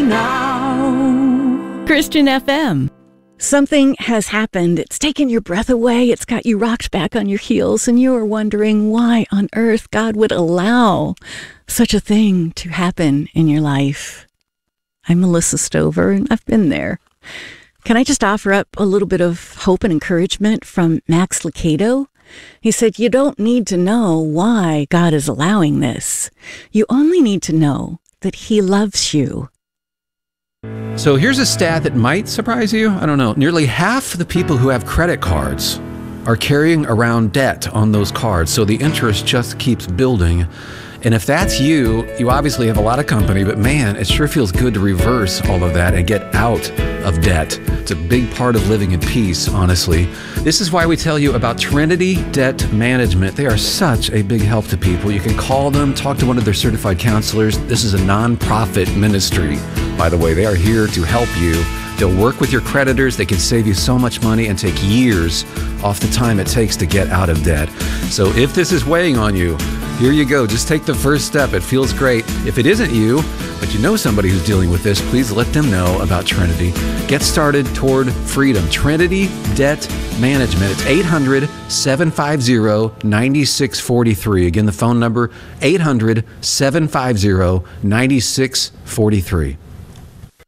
now. Christian FM. Something has happened. It's taken your breath away. It's got you rocked back on your heels, and you are wondering why on earth God would allow such a thing to happen in your life. I'm Melissa Stover, and I've been there. Can I just offer up a little bit of hope and encouragement from Max Lucado? He said, you don't need to know why God is allowing this. You only need to know that He loves you. So here's a stat that might surprise you. I don't know. Nearly half the people who have credit cards are carrying around debt on those cards. So the interest just keeps building. And if that's you, you obviously have a lot of company, but man, it sure feels good to reverse all of that and get out of debt. It's a big part of living in peace, honestly. This is why we tell you about Trinity Debt Management. They are such a big help to people. You can call them, talk to one of their certified counselors. This is a nonprofit ministry, by the way. They are here to help you. They'll work with your creditors. They can save you so much money and take years off the time it takes to get out of debt. So if this is weighing on you, here you go. Just take the first step. It feels great. If it isn't you, but you know somebody who's dealing with this, please let them know about Trinity. Get started toward freedom. Trinity Debt Management. It's 800-750-9643. Again, the phone number, 800-750-9643.